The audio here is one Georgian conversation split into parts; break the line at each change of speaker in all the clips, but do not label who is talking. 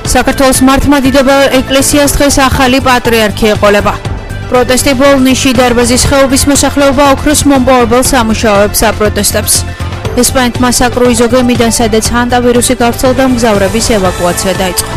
საქართველოს მართლმადიდებელ ეკლესიას დღეს ახალი პატრიარქი ეყოლება. პროტესტი ბოლნისში დარბაზის ხეობის მოსახლეობა ოქროს მომპოვებელ სამუშაოებს აპროტესტებს. ესპანეთმა საკრუიზო გემიდან, სადაც ჰანტავირუსი გავრცელდა, მგზავრების ევაკუაცია დაიწყო.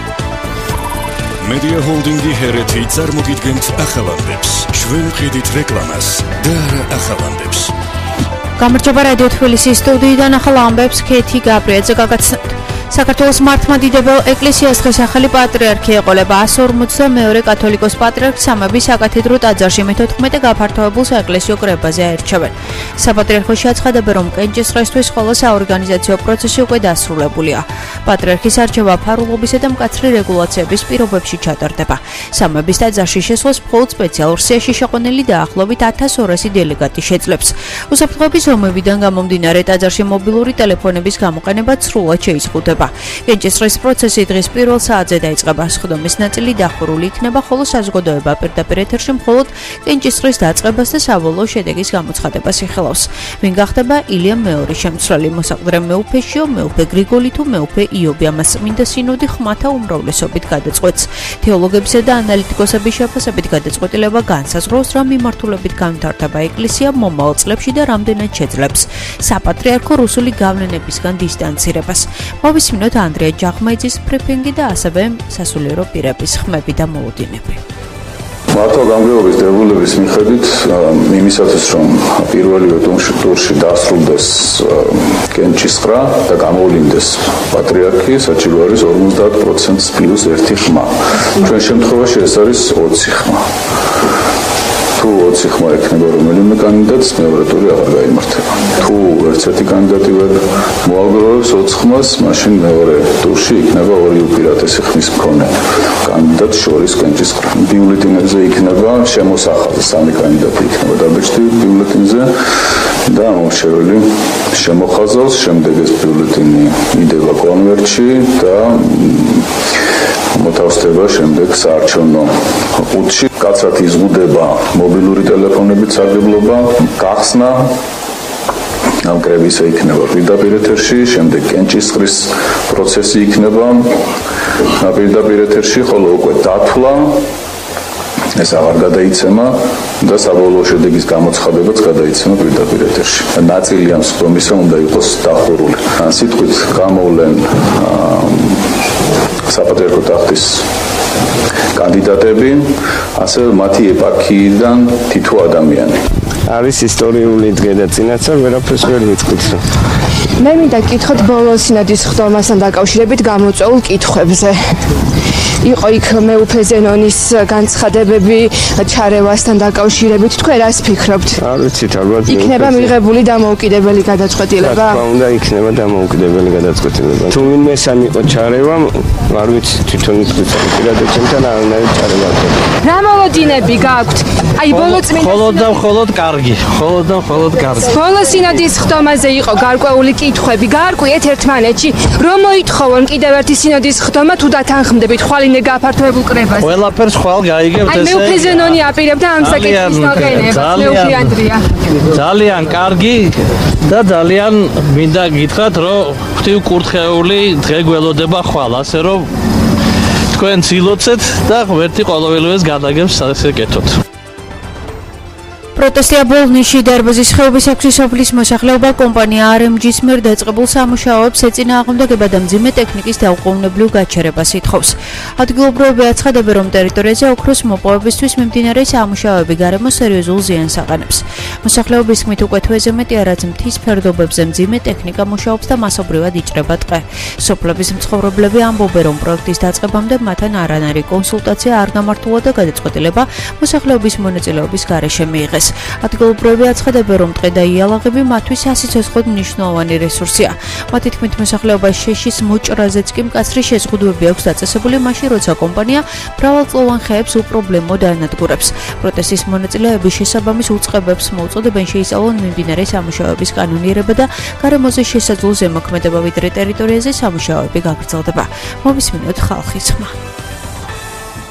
Media Holding-ი ჰერეთი წარმოგიდგენთ ახალამდებს. ჩვენ ვყიდით რეკლამას და არა ახალამდებს.
გამარჯობა რადიო თბილისის სტუდიიდან ახალ ამბებს ქეთი გაბრიაძე გაგაცნობთ. საქართველოს მართლმადიდებელ ეკლესიას დღეს ახალი პატრიარქი ეყოლება. 152 კათოლიკოს პატრიარქს სამების საკათედრო ტაძარში მე-14 გაფართოებულ საეკლესიო კრებაზე აირჩევენ. საპატრიარქოში აცხადებენ, რომ კენჭისყრისთვის ყველა საორგანიზაციო პროცესი უკვე დასრულებულია. პატრიარქის არჩევა ფარულობისა და მკაცრი რეგულაციების პირობებში ჩატარდება. სამების ტაძარში შესვლას მხოლოდ სპეციალურ სიაში შეყვანილი დაახლოებით 1200 დელეგატი შეძლებს. უსაფრთხოების ომებიდან გამომდინარე ტაძარში მობილური ტელეფონების გამოყენება სრულად შეიზღუდება. კენჭისყრის პროცესი დღის პირველ საათზე დაიწყება. სხდომის ნაწილი დახურული იქნება, ხოლო საზოგადოება პირდაპირ ეთერში მხოლოდ კენჭისყრის დაწყებას და საბოლოო შედეგის გამოცხადებას იხილავს. ვინ გახდება ილია მეორის შემცვლელი, მოსაყდრე მეუფეშიო, მეუფე გრიგოლი თუ მეუფე იობი, ამას წმინდა სინოდი ხმათა უმრავლესობით გადაწყვეტს. თეოლოგებისა და ანალიტიკოსების შეფასებით გადაწყვეტილება განსაზღვრავს, რა მიმართულებით განვითარდება ეკლესია მომავალ წლებში და რამდენად შეძლებს საპატრიარქო რუსული გავლენებისგან დისტანცირებას. მოვისმინოთ ანდრია ჯახმაიძის ბრიფინგი და ასევე სასულიერო პირების ხმები და მოლოდინები.
მართვა გამგეობის დებულების მიხედვით იმისათვის, რომ პირველივე ტურში დასრულდეს კენჭისყრა და გამოვლინდეს პატრიარქი, საჭირო არის 50% პლუს 1 ხმა. ჩვენ შემთხვევაში ეს არის 20 ხმა. თუ 20 ხმა ექნება რომელიმე კანდიდატს, მეორე ტური აღარ გაიმართება. თუ ერთ-ერთი კანდიდატი ვერ მოაგროვებს 20 ხმას, მაშინ მეორე ტურში იქნება ორი უპირატესი ხმის მქონე კანდიდატს შორის კენჭისყრა. ბიულეტენებზე იქნება შემოსახაზი, სამი კანდიდატი იქნება დაბეჭდილი ბიულეტენზე და ამორჩეველი შემოხაზავს, შემდეგ ეს ბიულეტენი იდება კონვერტში და მოთავსდება შემდეგ საარჩევნო ყუთში. კაცრად იზღუდება მობილური ტელეფონებით სარგებლობა, გახსნა ამ კრებისა იქნება პირდაპირ ეთერში, შემდეგ კენჭისყრის პროცესი იქნება პირდაპირ ეთერში, ხოლო უკვე დათვლა ეს აღარ გადაიცემა და საბოლოო შედეგის გამოცხადებაც გადაიცემა პირდაპირ ეთერში. ნაწილი ამ სხდომისა უნდა იყოს დახურული. სიტყვით გამოვლენ საპატრიარქო ტახტის კანდიდატები, ასევე მათი ეპარქიიდან თითო ადამიანი.
არის ისტორიული დღე-წინაცა, ვერაფერს ვერ ვიტყვით.
მე მინდა გკითხოთ ბოლო სინოდის ხდომასთან დაკავშირებით გამოწვეულ კითხვებზე. იყო იქ მეუფე ზენონის განცხადებები ჩარევასთან დაკავშირებით, თქვენ რას ფიქრობთ?
არ ვიცით, ალბათ
იქნება მიღებული დამოუკიდებელი გადაწყვეტილება?
რა უნდა იქნება დამოუკიდებელი გადაწყვეტილება. თუ ვინმე სამიყო ჩარევა, არ ვიცი, თვითონ პირადად ჩემთან არანაირი ჩარევა არ ქონია.
რა მოლოდინები გაქვთ? აი ბოლო წმინდა
მხოლოდ კარგი.
ბოლო სინოდის ხდომაზე იყო გარკვეული კითხვები. გაარკვიეთ ერთმანეთში, რომ მოითხოვონ კიდევ ერთი სინოდის ხდომა თუ დათანხმდებით ხვალინე გაფართოებულ კრებაზე.
ყველაფერს ხვალ გაიგებთ
ესე. აი მეუფე ზენონი აპირებდა ამ საკითხის დაყენებას. მეუფე ანდრია.
ძალიან კარგი და ძალიან მინდა გითხრათ, რომ ღვთივკურთხეული დღე გველოდება ხვალ, ასე რომ თქვენ ცილოცეთ და ღმერთი ყოველივეს გადაგებს ასეკეთოთ.
პროტესტია ბოლნისში დარბაზის ხეობის 6 სოფლის მოსახლეობა კომპანია RMG-ს მიერ დაწყებულ სამუშაოებს ეწინააღმდეგება და მძიმე ტექნიკის დაუყოვნებლივ გაჩერებას ითხოვს. ადგილობრივები აცხადებენ, რომ ტერიტორიაზე ოქროს მოპოვებისთვის მიმდინარე სამუშაოები გარემოს სერიოზულ ზიანს აყენებს. მოსახლეობის თქმით, უკვე თვეზე მეტია, რაც მთის ფერდობებზე მძიმე ტექნიკა მუშაობს და მასობრივად იჭრება ტყე. სოფლების მცხოვრებლები ამბობენ, რომ პროექტის დაწყებამდე მათთან არანაირი კონსულტაცია არ გამართულა და გადაწყვეტილება მოსახლეობის მონაწილეობის გარეშე მიიღეს. ადგილობრივები აცხადებენ, რომ ტყე და იალაღები მათთვის სასიცოცხლოდ მნიშვნელოვანი რესურსია. მათი თქმით, მოსახლეობას შეშის მოჭრაზეც კი მკაცრი შეზღუდვები აქვს დაწესებული, მაშინ როცა კომპანია მრავალწლოვან ხეებს უპრობლემოდ ანადგურებს. პროტესტის მონაწილეები შესაბამის უწყებებს მოუწოდებენ შეისწავლონ მიმდინარე სამუშაოების კანონიერება და გარემოზე შესაძლო ზემოქმედება, ვიდრე ტერიტორიაზე სამუშაოები გაგრძელდება. მოვისმინოთ ხალხის ხმა.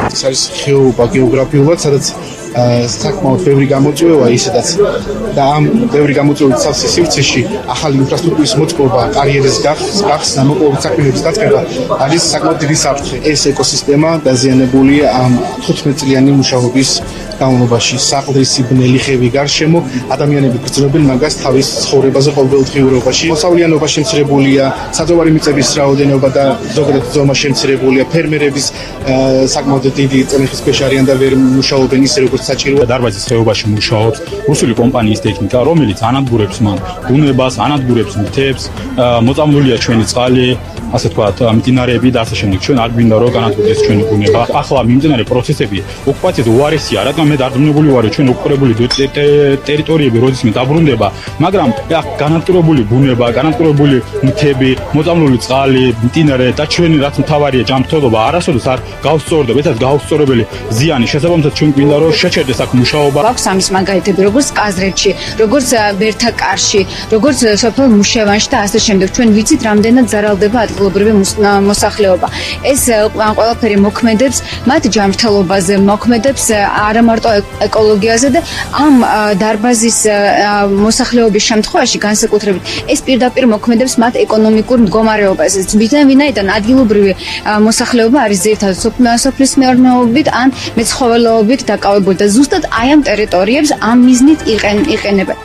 ეს არის ხეობა გეოგრაფიულად, სადაც საკმაოდ ბევრი გამოწვევა ისედაც და ამ ბევრი გამოწვევის სავსე სივრცეში ახალი ინფრასტრუქტურის მოწყობა, კარიერის გახსნა, მოპოვების საქმეების დაწყება არის საკმაოდ დიდი საფრთხე. ეს ეკოსისტემა დაზიანებულია ამ 15 წლიანი მუშაობის განმავლობაში. საყდრისი ბნელი ხევი გარშემო ადამიანები გრძნობენ მაგას თავის ცხოვრებაზე ყოველდღიურობაში. მოსავლიანობა შემცირებულია, საძოვარი მიწების რაოდენობა და ზოგადად ზომა შემცირებულია. ფერმერების საკმაოდ დიდი წნეხის ქვეშ არიან და ვერ მუშაობენ ისე როგორც საჭიროა.
დარბაზის ხეობაში მუშაობს რუსული კომპანიის ტექნიკა, რომელიც ანადგურებს მან ბუნებას, ანადგურებს მთებს, მოწამლულია ჩვენი წყალი, ასე ვთქვათ, მდინარეები და ასე შემდეგ. ჩვენ არ გვინდა რომ განადგურდეს ჩვენი ბუნება. ახლა მიმდინარე პროცესები ოკუპაციაზე უარესია, რადგან მე დარწმუნებული ვარ, რომ ჩვენ ოკუპირებული ტერიტორიები როდესაც დაბრუნდება, მაგრამ განადგურებული ბუნება, განადგურებული მთები, მოწამლული წყალი, მდინარე და ჩვენი რაც მთავარია ჯანმრთელობა არასოდეს არ გავსწორდება, ესეც გავსწორებელი ზიანი. შესაბამისად ჩვენ გვინდა რომ შეჩერდეს აქ მუშაობა.
აქვს ამის მაგალითები, როგორც ყაზრეთში, როგორც ბერთაკარში, როგორც სოფელ მუშევანში და ასე შემდეგ. ჩვენ ვიცით, რამდენად ზარალდება ადგილობრივი მოსახლეობა. ეს ყველაფერი მოქმედებს მათ ჯანმრთელობაზე, მოქმედებს არა მარტო ეკოლოგიაზე და ამ დარბაზის მოსახლეობის შემთხვევაში განსაკუთრებით ეს პირდაპირ მოქმედებს მათ ეკონომიკურ მდგომარეობაზე. ვინაიდან ადგილობრივი მოსახლეობა არის ძირითადად სოფლის მეურნეობით ან მეცხოველეობით დაკავებული და ზუსტად აი ამ ტერიტორიებს ამ მიზნით იყენებენ.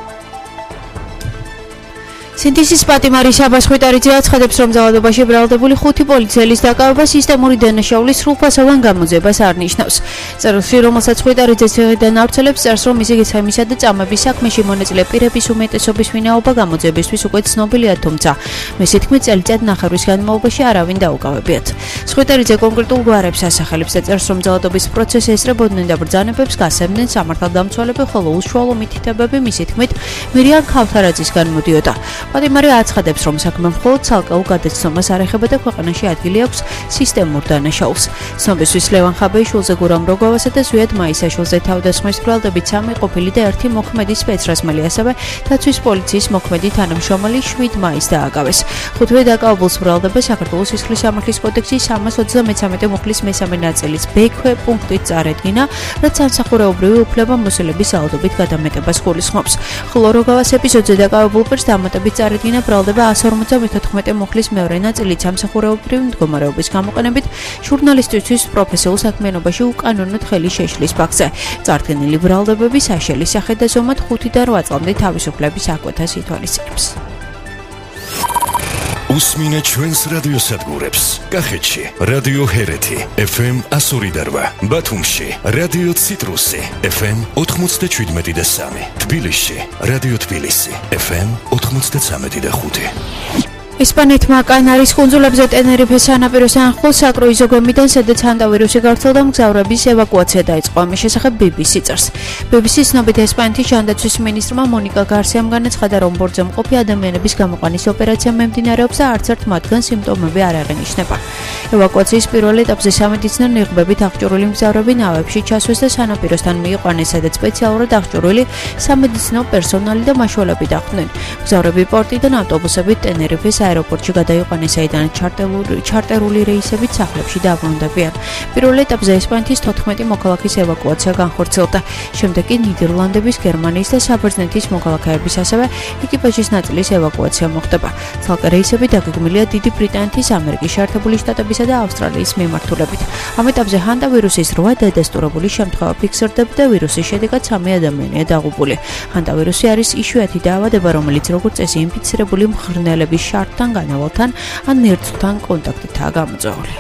სინთეზის პატიმარი შაბას ხვიტარიძე აცხადებს, რომ ძალადობაში ბრალდებული 5 პოლიციელის დაკავება სისტემური დანაშაულის სრულფასოვან გამოძებას არ ნიშნავს. წერილში, რომელსაც ხვიტარიძე ციხიდან ავრცელებს, წერს, რომ მისი გიცემისა და წამების საქმეში მონაწილე პირების უმეტესობის ვინაობა გამოძიებისთვის უკვე ცნობილია, თუმცა მისი თქმით, წელიწად ნახევრის განმავლობაში არავინ დაუკავებიათ. ხვიტარიძე კონკრეტულ გვარებს ასახელებს და წერს, რომ ძალადობის პროცესს ესწრებოდნენ და ბრძანებებს გასცემდნენ სამართალდამცველები, ხოლო უშუალო მითითებები მისი თქმით მირიან ქავთარაძისგან მოდიოდა. პატიმარი აცხადებს, რომ საქმე მხოლოდ ცალკეულ გადაცნობას არ ეხება და ქვეყანაში ადგილი აქვს სისტემურ დანაშაულს. ცნობისთვის ლევან ხაბეიშვილზე, გურამ როგოვასა და ზვიად მაისაშვილზე თავდასხმის ბრალდებით 3 ყოფილი და 1 მოქმედი სპეცრაზმელი, ასევე დაცვის პოლიციის მოქმედი თანამშრომელი 7 მაისს დააკავეს. 5-ვე დაკავებულს ბრალდება საქართველოს სისხლის სამართლის კოდექსის 333 მუხლის მესამე ნაწილის ბ-ქვე პუნქტით წარედგინა, რაც სამსახურეობრივი უფლებამოსილების ძალადობით გადამეტებას გულისხმობს. ხოლო როგოვას ეპიზოდზე დაკავებულ პირს დამატებით წარედგინა ბრალდება 154 მუხლის მეორე ნაწილი სამსახურეობრივი მდგომარეობის გამოყენებით ჟურნალისტისთვის პროფესიულ საქმიანობაში უკანონოდ ხელი შეშლის ფაქტზე. წარდგენილი ბრალდებები საშელის სახით და ზომად 5 და 8 წლამდე თავისუფლების აკვეთას ითვალისწინებს.
უსმინე ჩვენს რადიოსადგურებს. კახეთში რადიო ჰერეთი FM 102.8, ბათუმში რადიო ციტრუსი FM 97.3, თბილისში რადიო თბილისი FM 93.5.
ესპანეთმა კანარის კუნძულებზე ტენერიფეს სანაპიროს ახლოს საკრუიზო გემიდან, სადაც ჰანტავირუსი გავრცელდა, მგზავრების ევაკუაცია დაიწყო. ამის შესახებ BBC წერს. BBC-ს ცნობით ესპანეთის ჯანდაცვის მინისტრმა მონიკა გარსიამ განაცხადა, რომ ბორტზე მყოფი ადამიანების გამოყვანის ოპერაცია მიმდინარეობს და არც ერთ მათგან სიმპტომები არ აღინიშნება. ევაკუაციის პირველ ეტაპზე სამედიცინო ნიღბებით აღჭურვილი მგზავრები ნავებში ჩასვეს და სანაპიროსთან მიიყვანეს, სადაც სპეციალურად აღჭურვილი სამედიცინო პერსონალი და მაშველები დახვდნენ. მგზავრები პორტიდან ავტობუსებით ტენერიფეს აეროპორტში გადაიყვანეს, საიდან ჩარტერული რეისებით სახლებში დაბრუნდებიან. პირველ ეტაპზე ესპანეთის 14 მოქალაქის ევაკუაცია განხორციელდა. შემდეგ კი ნიდერლანდების, გერმანიის და საბერძნეთის მოქალაქეების, ასევე ეკიპაჟის ნაწილის ევაკუაცია მოხდება. ცალკე რეისები დაგეგმილია დიდი ბრიტანეთის, ამერიკის შეერთებული შტატებისა და ავსტრალიის მიმართულებით. ამ ეტაპზე ჰანტავირუსის 8 დადასტურებული შემთხვევა ფიქსირდება და ვირუსის შედეგად 3 ადამიანია დაღუპული. ჰანტავირუსი არის იშვიათი დაავადება, რომელიც როგორც წესი ინფიცირებული მღრღნელების შარდთან, განავალთან ან ნერწყვთან კონტაქტითაა გამოწვეული.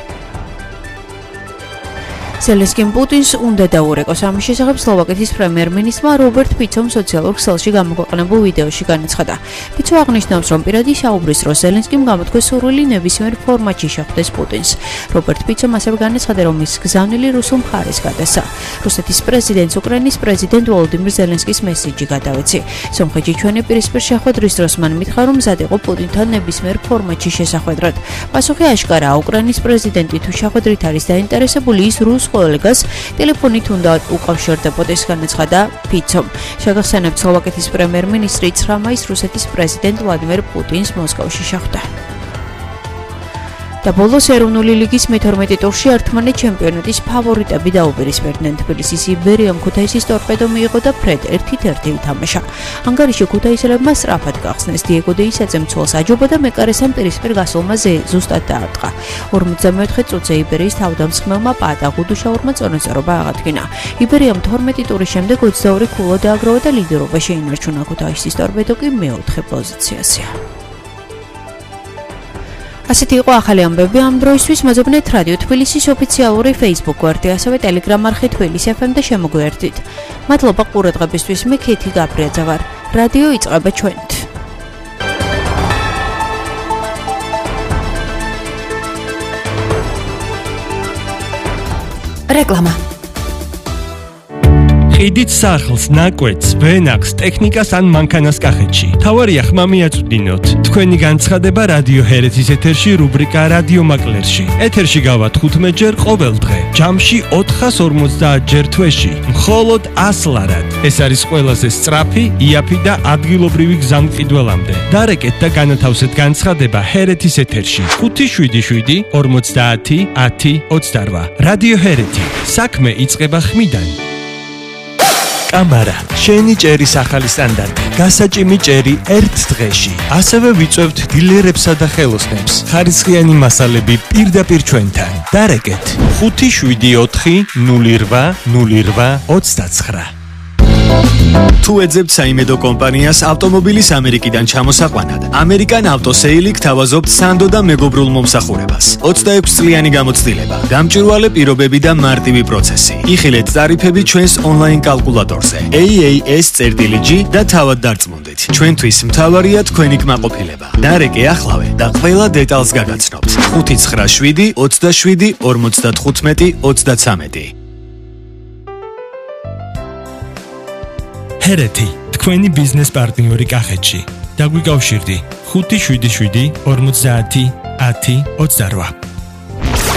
ზელენსკიმ პუტინს უნდა დაურეკოს. ამის შესახებ სლოვაკეთის პრემიერ-მინისტრმა რობერტ ფიცომ სოციალურ ქსელში გამოქვეყნებულ ვიდეოში განაცხადა. ფიცო აღნიშნავს, რომ პირადი საუბრის დროს ზელენსკიმ გამოთქვეს სურვილი ნებისმიერ ფორმატში შეხვდეს პუტინს. რობერტ ფიცომ ასევე განაცხადა, რომ ის გზავნილი რუსულ მხარეს გადასცა. რუსეთის პრეზიდენტს უკრაინის პრეზიდენტ ვოლოდიმირ ზელენსკის მესიჯი გადავეცი. სომხეთში ჩვენი პირისპირ შეხვედრის დროს მან მითხრა, რომ მზად იყო პუტინთან ნებისმიერ ფორმატში შესახვედრად. პასუხი აშკარაა, უკრაინის პრეზიდენტი თუ შეხვედრით არის დაინტერესებული, ის რუს კოლეგას ტელეფონით უნდა უკავშირდებოდეს, განაცხადა ფიცომ. შეგახსენებთ, სლოვაკეთის პრემიერ-მინისტრი 9 მაისს რუსეთის პრეზიდენტ ვლადიმერ პუტინს მოსკოვში შეხვდა. და ბოლოს ეროვნული ლიგის მე-12 ტურში ერთმანეთ ჩემპიონატის ფავორიტები დაუპირისპირდნენ. თბილისის იბერიამ ქუთაისის ტორპედო მიიღო და ფრედ 1-1 ითამაშა. ანგარიში ქუთაისელებმა სწრაფად გახსნეს. დიეგო დეისაძემ მცველს აჯობა და მეკარესამ პირისპირ გასულმა ზუსტად დაარტყა. 54 წუთზე იბერიის თავდამსხმელმა პატა გუდუშაურმა წონასწორობა აღადგინა. იბერიამ 12 ტურის შემდეგ 22 ქულო დააგროვა და ლიდერობა შეინარჩუნა. ქუთაისის ტორპედო კი მე-4 პოზიციაზეა. ასეთი იყო ახალი ამბები ამ დროისთვის. მოძებნეთ რადიო თბილისის ოფიციალური Facebook გვერდი, ასევე Telegram არხი თბილისი FM და შემოგვიერთდით. მადლობა ყურადღებისთვის. მე ქეთი გაბრიაძე ვარ. რადიო იწყება ჩვენით.
რეკლამა. ყიდით სახლს, ნაკვეთს, ვენახს, ტექნიკას ან მანქანას კახეთში. თავარია ხმა მიაწვდინოთ. თქვენი განცხადება რადიო ჰერეთის ეთერში რუბრიკა რადიო მაკლერში. ეთერში გავართ 15 ჯერ ყოველ დღე. ჯამში 450 ჯერ თვეში. მხოლოდ 100 ლარად. ეს არის ყველაზე სწრაფი, იაფი და ადგილობრივი გზამკიდველამდე. დარეკეთ და განათავსეთ განცხადება ჰერეთის ეთერში. 577 50 10 28. რადიო ჰერეთი. საქმე იწყება ხმიდან. კამარა, შენი ჭერის ახალი სტანდარტი. გასაჭიმი ჭერი ერთ დღეში. ასევე ვიწევთ დილერებსა და ხელოსნებს. ხარისხიანი მასალები პირდაპირ ჩვენთან. დარეკეთ 574 08 08 29. თუ ეძებთ საიმედო კომპანიას ავტომობილის ამერიკიდან ჩამოსაყვანად, ამერიკან ავტოსეილი გთავაზობთ სანდო და მეგობრულ მომსახურებას. 26 წლიანი გამოცდილება, გამჭვირვალე პირობები და მარტივი პროცესი. იხილეთ ტარიფები ჩვენს ონლაინ კალკულატორზე. AAS.G და თავად დარწმუნდით. ჩვენთვის მთავარია თქვენი კმაყოფილება. დარეკე ახლავე და ყველა დეტალს გაგაცნობთ. 597 27 55 33. ჰერეთი, თქვენი ბიზნეს პარტნიორი კახეთში. დაგვიკავშირდი 577 50 10 28.